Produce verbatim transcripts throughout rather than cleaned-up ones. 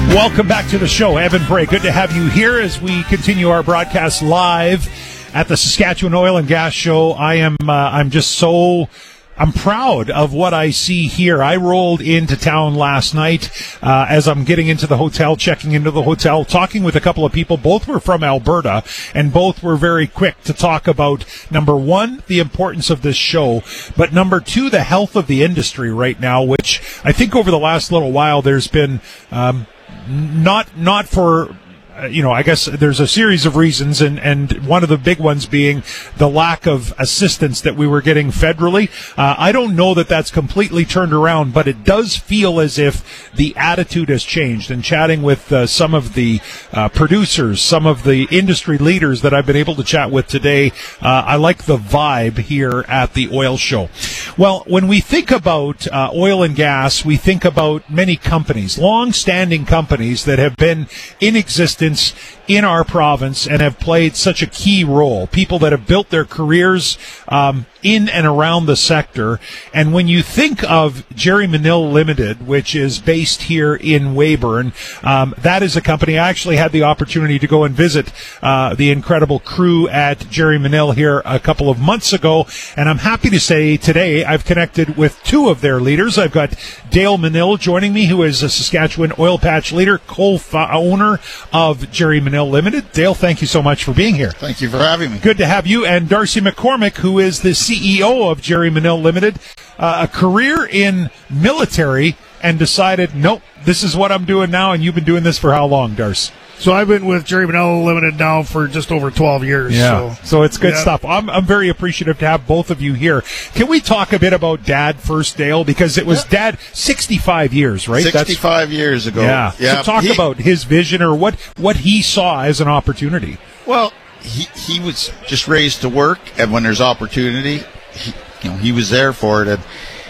Welcome back to the show. Evan Bray, good to have you here as we continue our broadcast live at the Saskatchewan Oil and Gas Show. I am, uh, I'm just so, I'm proud of what I see here. I rolled into town last night uh, as I'm getting into the hotel, checking into the hotel, talking with a couple of people. Both were from Alberta, and both were very quick to talk about, number one, the importance of this show, but number two, the health of the industry right now, which I think over the last little while there's been um, not not for... You know, I guess there's a series of reasons, and, and one of the big ones being the lack of assistance that we were getting federally. Uh, I don't know that that's completely turned around, but it does feel as if the attitude has changed. And chatting with uh, some of the uh, producers, some of the industry leaders that I've been able to chat with today, uh, I like the vibe here at the oil show. Well, when we think about uh, oil and gas, we think about many companies, long-standing companies that have been in existence in our province and have played such a key role. People that have built their careers um, in and around the sector. And when you think of Jerry Manill Limited, which is based here in Weyburn, um, that is a company. I actually had the opportunity to go and visit uh, the incredible crew at Jerry Manill here a couple of months ago. And I'm happy to say today I've connected with two of their leaders. I've got Dale Manill joining me, who is a Saskatchewan oil patch leader, co-owner of Jerry Manill Limited. Dale, thank you so much for being here. Thank you for having me. Good to have you. And Darcy McCormick, who is the C E O of Jerry Manill Limited, uh, a career in military, and decided, nope, this is what I'm doing now. And you've been doing this for how long, Darcy? So I've been with Jerry Manill Limited now for just over twelve years. Yeah, so, so it's good yeah. stuff. I'm I'm very appreciative to have both of you here. Can we talk a bit about Dad first, Dale? Because it was yeah. Dad sixty-five years, right? sixty-five That's, years ago. Yeah. yeah. So talk he, about his vision or what, what he saw as an opportunity. Well, he he was just raised to work, and when there's opportunity, he, you know, he was there for it. And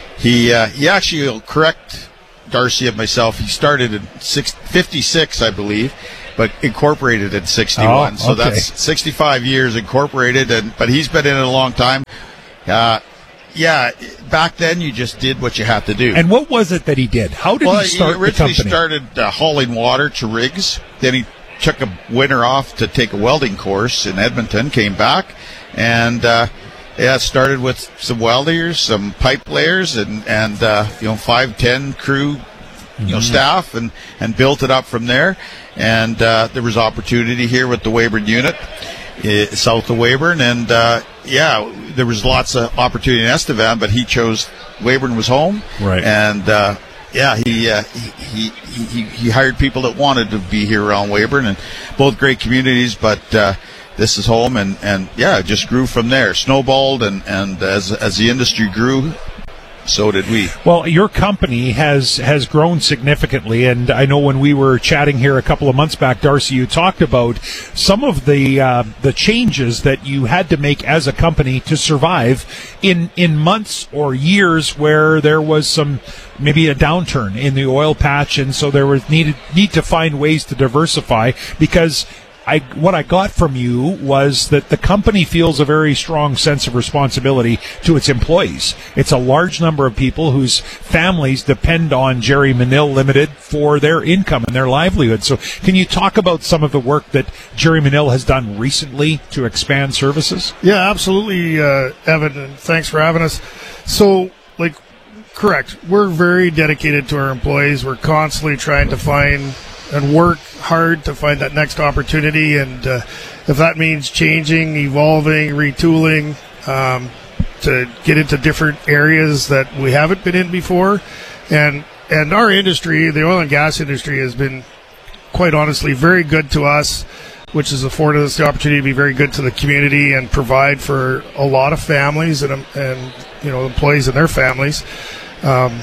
he uh, he actually will correct Darcy and myself. He started in six, fifty-six, I believe, but incorporated in sixty-one. Oh, so okay. that's sixty-five years incorporated, and but he's been in it a long time. Uh, yeah, back then you just did what you had to do. And what was it that he did? How did well, he start he originally the company? started uh, hauling water to rigs. Then he took a winter off to take a welding course in Edmonton, came back, and uh, yeah, started with some welders, some pipe layers, and, and uh, you know, five, ten crew, you know, mm-hmm. staff, and, and built it up from there. And uh, there was opportunity here with the Weyburn unit, uh, south of Weyburn, and uh, yeah, there was lots of opportunity in Estevan, but he chose Weyburn was home, right? And uh, yeah, he, uh, he he he he hired people that wanted to be here around Weyburn, and both great communities, but uh, this is home, and, and yeah, it just grew from there, snowballed, and and as as the industry grew, so did we. Well, your company has has grown significantly, and I know when we were chatting here a couple of months back, Darcy, you talked about some of the uh, the changes that you had to make as a company to survive in in months or years where there was some maybe a downturn in the oil patch, and so there was needed need to find ways to diversify because. I, what I got from you was that the company feels a very strong sense of responsibility to its employees. It's a large number of people whose families depend on Jerry Manill Limited for their income and their livelihood. So can you talk about some of the work that Jerry Manill has done recently to expand services? Yeah, absolutely, uh, Evan, and thanks for having us. So, like, correct, we're very dedicated to our employees. We're constantly trying to find and work hard to find that next opportunity, and uh, if that means changing, evolving, retooling um, to get into different areas that we haven't been in before. And and our industry, the oil and gas industry, has been quite honestly very good to us, which has afforded us the opportunity to be very good to the community and provide for a lot of families and and you know employees and their families. Um,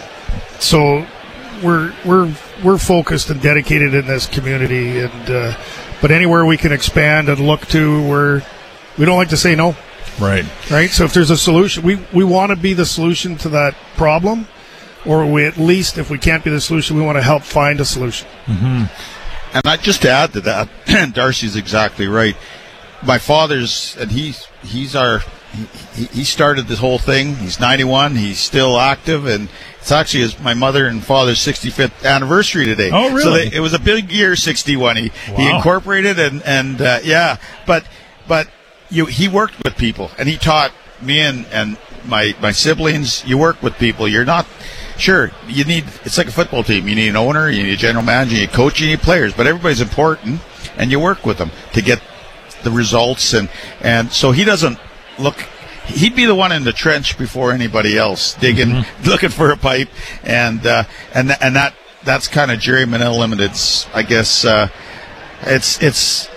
so we're we're we're focused and dedicated in this community, and uh, but anywhere we can expand and look to, we're we don't like to say no. Right. Right. So if there's a solution, we we want to be the solution to that problem, or we at least, if we can't be the solution, we want to help find a solution. Mm-hmm. And I just to add to that, Darcy's exactly right. My father's, and he's he's our he, he started this whole thing. He's ninety-one. He's still active, and It's actually his, my mother and father's sixty-fifth anniversary today. Oh, really? So they, it was a big year, sixty-one. He, Wow. he incorporated and, and uh, yeah, but but you, he worked with people, and he taught me and, and my, my siblings, you work with people. You're not, sure, you need, it's like a football team. You need an owner, you need a general manager, you need a coach, you need players, but everybody's important, and you work with them to get the results. And, and so he doesn't look, he'd be the one in the trench before anybody else, digging, mm-hmm. looking for a pipe, and uh, and th- and that that's kind of Jerry Manel Limited's. I guess uh, it's it's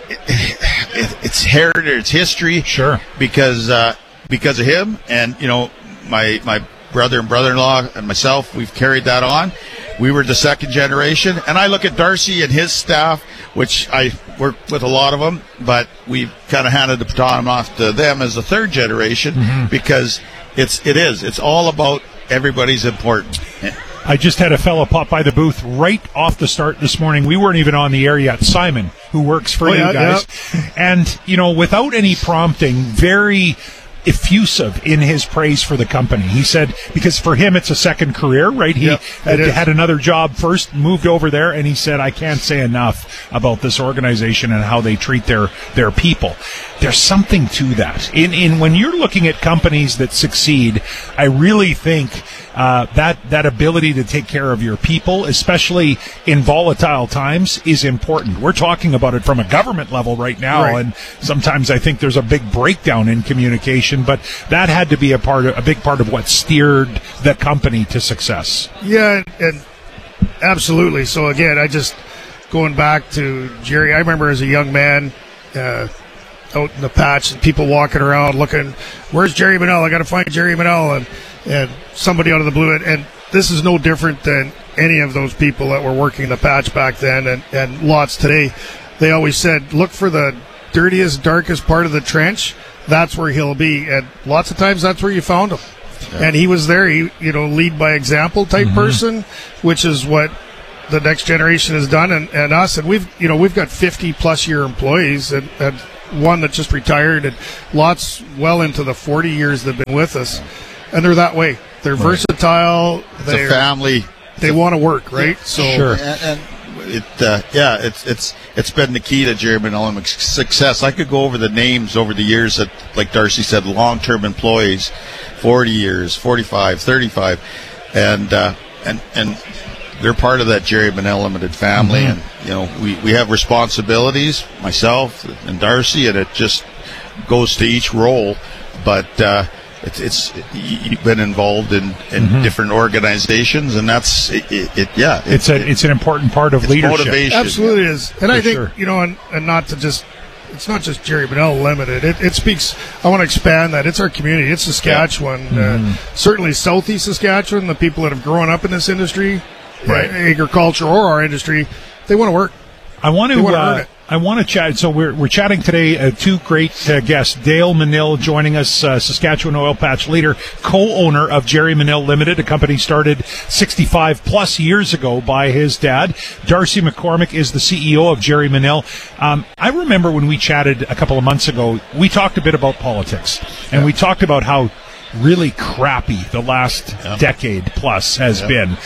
it, it's heritage, it's history, sure, because uh, because of him, and you know my my brother and brother-in-law and myself, we've carried that on. We were the second generation, and I look at Darcy and his staff, which I work with a lot of them, but we've kind of handed the baton off to them as the third generation, mm-hmm. because it's it is it's all about everybody's important. I just had a fellow pop by the booth right off the start this morning. We weren't even on the air yet. Simon, who works for oh, you yeah, guys, yeah. and you know, without any prompting, very effusive in his praise for the company. He said, because for him it's a second career, right? He yep, had, had another job first, moved over there, and he said, I can't say enough about this organization and how they treat their, their people. There's something to that. In in when you're looking at companies that succeed, I really think uh, that that ability to take care of your people, especially in volatile times, is important. We're talking about it from a government level right now, right. and sometimes I think there's a big breakdown in communication, but that had to be a part of, a big part of what steered the company to success. Yeah, and absolutely. So again, I just going back to Jerry. I remember as a young man. Uh, out in the patch and people walking around looking, where's Jerry Manel? I got to find Jerry Manel, and and somebody out of the blue. And, and this is no different than any of those people that were working the patch back then, and, and lots today. They always said, look for the dirtiest, darkest part of the trench. That's where he'll be. And lots of times that's where you found him. Yeah. And he was there. He, you know, lead by example type mm-hmm. person, which is what the next generation has done, and, and us. And we've, you know, we've got fifty plus year employees, and, and one that just retired, and lots well into the forty years they've been with us, and they're that way. They're right. versatile. It's a family. They want to work, right? Yeah, so, sure. And, and it, uh, yeah, it's it's it's been the key to Jerry Manel success. I could go over the names over the years that, like Darcy said, long-term employees, forty years, forty-five, thirty-five, and uh, and and. They're part of that Jerry Manel Limited family, mm-hmm. and you know we, we have responsibilities, myself and Darcy, and it just goes to each role. But uh, it's it's you've been involved in, in mm-hmm. different organizations, and that's it. it, it yeah, it, it's a it, it's an important part of it's leadership. Motivation. Absolutely is, and For I think sure. you know, and, and not to just. It's not just Jerry Manel Limited. It, it speaks. I want to expand that. It's our community. It's Saskatchewan. Yeah. Mm-hmm. Uh, certainly, Southeast Saskatchewan. The people that have grown up in this industry. Right. Agriculture or our industry, they want to work. I want to. They want to uh, earn it. I want to chat. So we're we're chatting today. Uh, two great uh, guests: Dale Manil joining us, uh, Saskatchewan oil patch leader, co-owner of Jerry Manel Limited, a company started sixty-five plus years ago by his dad. Darcy McCormick is the C E O of Jerry Manel. Um, I remember when we chatted a couple of months ago, we talked a bit about politics, and yeah. we talked about how really crappy the last yeah. decade plus has yeah. been.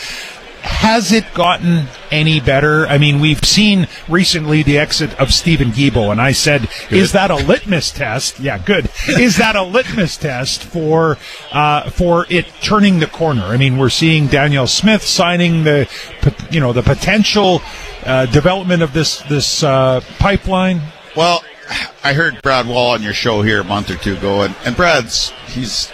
Has it gotten any better? I mean, we've seen recently the exit of Stephen Guilbeault, and I said, good. Is that a litmus test? Yeah, good. Is that a litmus test for uh, for it turning the corner? I mean, we're seeing Danielle Smith signing the, you know, the potential uh, development of this this uh, pipeline. Well, I heard Brad Wall on your show here a month or two ago, and, and Brad's he's.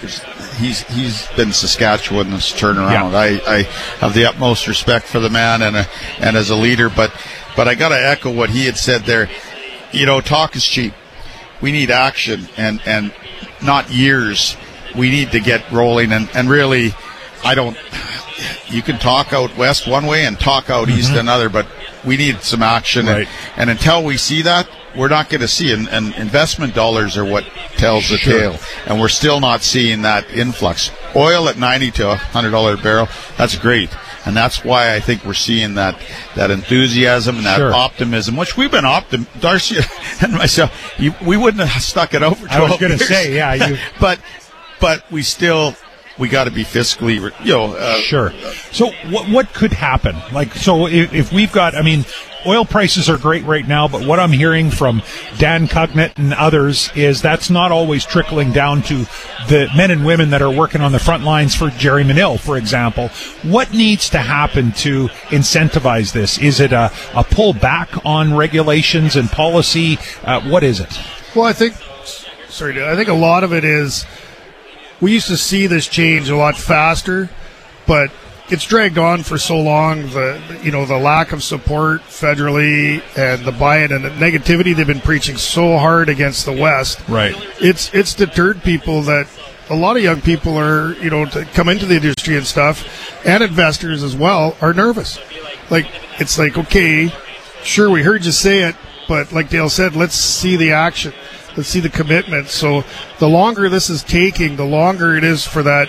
He's he's been Saskatchewan's turnaround. Yeah. I, I have the utmost respect for the man and a, and as a leader, but but I got to echo what he had said there. You know, talk is cheap. We need action and, and not years. We need to get rolling and, and really, I don't. You can talk out west one way and talk out mm-hmm. east another, but we need some action. Right. And, and until we see that, we're not going to see, and, and investment dollars are what tells the sure. tale, and we're still not seeing that influx. Oil at ninety to one hundred dollars a barrel, that's great, and that's why I think we're seeing that that enthusiasm and that sure. optimism, which we've been optim. Darcy and myself, you, we wouldn't have stuck it out for twelve I was going to years. say, yeah, you. but but we still we got to be fiscally, you know. Uh, sure. So what what could happen? Like, so if, if we've got, I mean, oil prices are great right now, but what I'm hearing from Dan Cugnett and others is that's not always trickling down to the men and women that are working on the front lines for Jerry Manill, for example. What needs to happen to incentivize this? Is it a, a pull back on regulations and policy? Uh, what is it? Well, I think, sorry, I think a lot of it is we used to see this change a lot faster, but it's dragged on for so long. The you know the lack of support federally and the buy-in and the negativity they've been preaching so hard against the West. Right. It's it's deterred people that a lot of young people are you know to come into the industry and stuff, and investors as well are nervous. Like it's like okay, sure we heard you say it, but like Dale said, let's see the action. Let's see the commitment. So the longer this is taking, the longer it is for that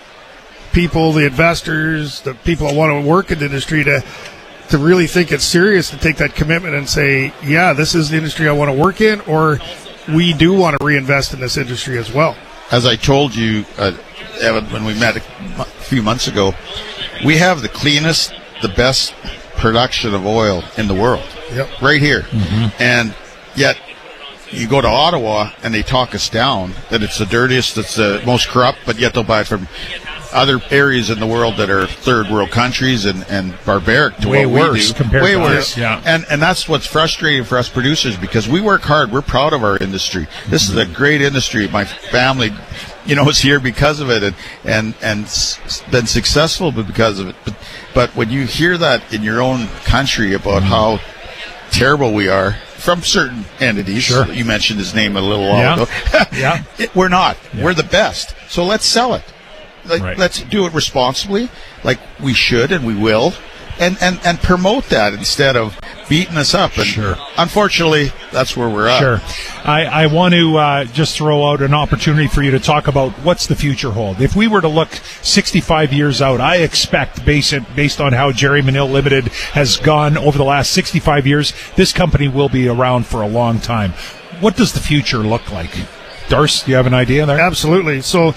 people, the investors, the people that want to work in the industry to to really think it's serious, to take that commitment and say, yeah, this is the industry I want to work in, or we do want to reinvest in this industry as well. As I told you, uh, Evan, when we met a few months ago, we have the cleanest, the best production of oil in the world. Yep. Right here. Mm-hmm. And yet you go to Ottawa and they talk us down that it's the dirtiest, it's the most corrupt, but yet they'll buy it from other areas in the world that are third world countries and, and barbaric to way what worse we do. compared way to worse. us, yeah. And and that's what's frustrating for us producers because we work hard. We're proud of our industry. This mm-hmm. is a great industry. My family, you know, is here because of it and and and s- been successful because of it. But but when you hear that in your own country about mm-hmm. how terrible we are from certain entities, sure. you mentioned his name a little while yeah. ago. yeah, it, we're not. Yeah. We're the best. So let's sell it. Like, right. Let's do it responsibly, like we should and we will, and, and, and promote that instead of beating us up. And sure. Unfortunately, that's where we're at. Sure. I, I want to uh, just throw out an opportunity for you to talk about what's the future hold. If we were to look sixty-five years out, I expect, based, based on how Jerry Manill Limited has gone over the last sixty-five years, this company will be around for a long time. What does the future look like? Darce, do you have an idea there? Absolutely. So